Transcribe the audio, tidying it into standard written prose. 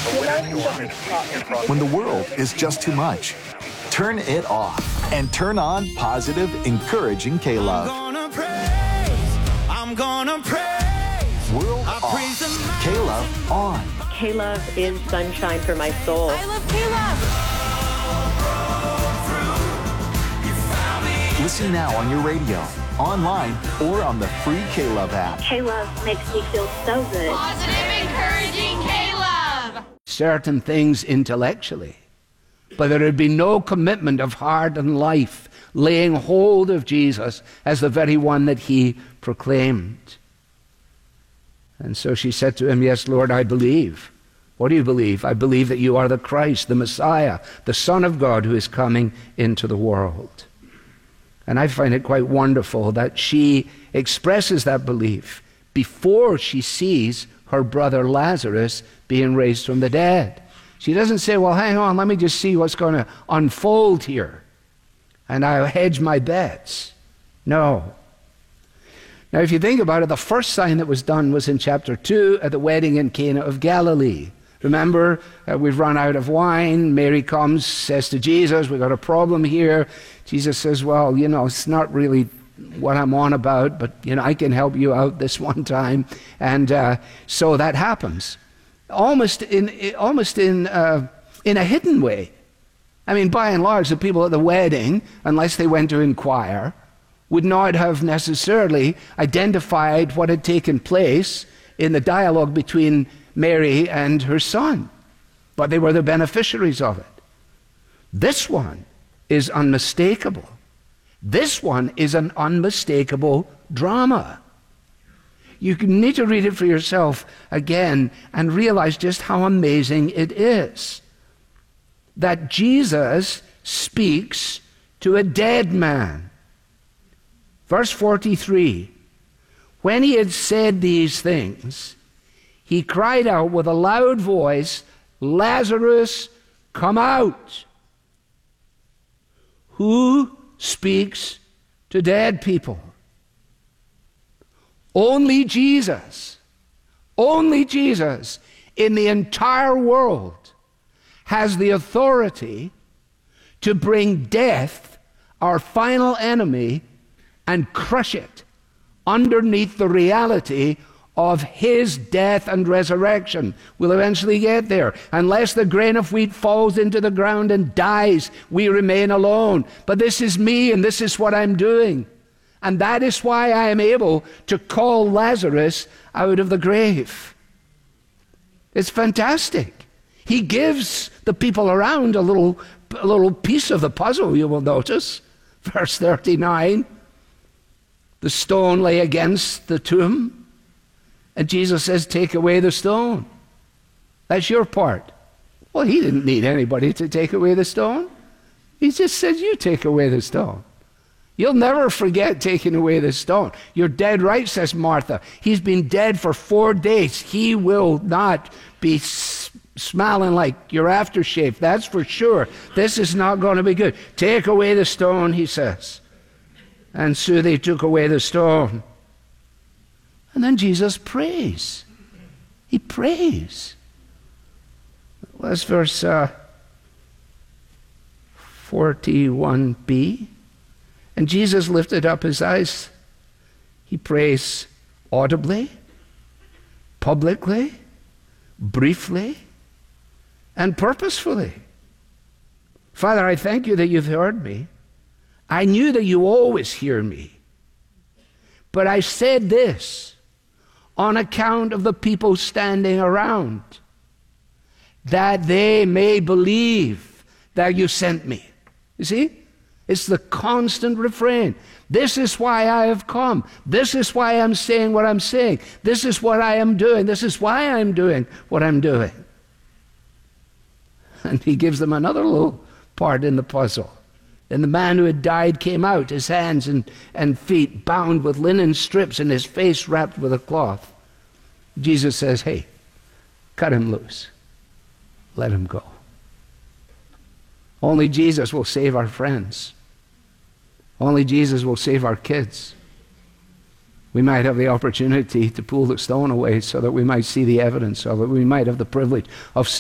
When the world is just too much, turn it off and turn on positive, encouraging K-Love. I'm gonna praise. World off. K-Love on. K-Love is sunshine for my soul. I love K-Love. Listen now on your radio, online, or on the free K-Love app. K-Love makes me feel so good. Positive, encouraging K-Love. Certain things intellectually, but there would be no commitment of heart and life laying hold of Jesus as the very one that he proclaimed. And so she said to him, "Yes, Lord, I believe." "What do you believe?" "I believe that you are the Christ, the Messiah, the Son of God who is coming into the world." And I find it quite wonderful that she expresses that belief before she sees her brother Lazarus being raised from the dead. She doesn't say, "Well, hang on, let me just see what's going to unfold here, and I'll hedge my bets." No. Now, if you think about it, the first sign that was done was in chapter 2 at the wedding in Cana of Galilee. Remember, we've run out of wine. Mary comes, says to Jesus, "We've got a problem here." Jesus says, "Well, it's not really what I'm on about, but, I can help you out this one time." And so that happens, almost in a hidden way. I mean, by and large, the people at the wedding, unless they went to inquire, would not have necessarily identified what had taken place in the dialogue between Mary and her son, but they were the beneficiaries of it. This one is unmistakable. This one is an unmistakable drama. You need to read it for yourself again and realize just how amazing it is that Jesus speaks to a dead man. Verse 43, when he had said these things, he cried out with a loud voice, "Lazarus, come out." Who speaks to dead people? Only Jesus. Only Jesus in the entire world has the authority to bring death, our final enemy, and crush it underneath the reality of his death and resurrection. We'll eventually get there. Unless the grain of wheat falls into the ground and dies, we remain alone. But this is me, and this is what I'm doing. And that is why I am able to call Lazarus out of the grave. It's fantastic. He gives the people around a little piece of the puzzle, you will notice. Verse 39, the stone lay against the tomb. And Jesus says, "Take away the stone." That's your part. Well, he didn't need anybody to take away the stone. He just said, "You take away the stone." You'll never forget taking away the stone. "You're dead right," says Martha. "He's been dead for 4 days. He will not be smelling like your aftershave. That's for sure. This is not going to be good. Take away the stone," he says. And so they took away the stone. And then Jesus prays. He prays. That's verse 41b. And Jesus lifted up his eyes. He prays audibly, publicly, briefly, and purposefully. "Father, I thank you that you've heard me. I knew that you always hear me. But I said this on account of the people standing around, that they may believe that you sent me." You see? It's the constant refrain. This is why I have come. This is why I'm saying what I'm saying. This is what I am doing. This is why I'm doing what I'm doing. And he gives them another little part in the puzzle. And the man who had died came out, his hands and feet bound with linen strips and his face wrapped with a cloth. Jesus says, "Hey, cut him loose. Let him go." Only Jesus will save our friends. Only Jesus will save our kids. We might have the opportunity to pull the stone away so that we might see the evidence of it. We might have the privilege of